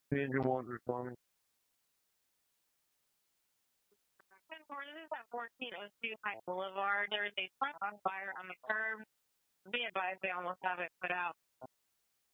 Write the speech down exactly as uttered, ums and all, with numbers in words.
Engine one responding. ten four, this is at fourteen oh two High Boulevard. There is a truck on fire on the curb. Be advised, they almost have it put out.